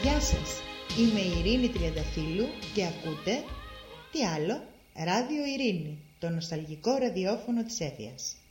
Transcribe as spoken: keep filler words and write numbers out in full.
Γεια σας, είμαι η Ειρήνη Τριανταφύλου και ακούτε, τι άλλο, Ράδιο Ειρήνη, το νοσταλγικό ραδιόφωνο της Έφειας.